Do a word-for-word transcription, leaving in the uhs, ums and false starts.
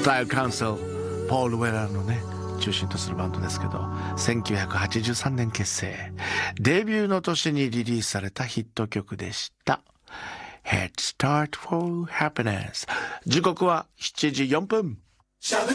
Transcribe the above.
タイルカウンセル、ポール・ウェラーのね中心とするバンドですけど、せんきゅうひゃくはちじゅうさんねん結成、デビューの年にリリースされたヒット曲でした。 Head Start for Happiness。 時刻はしちじよんぷん。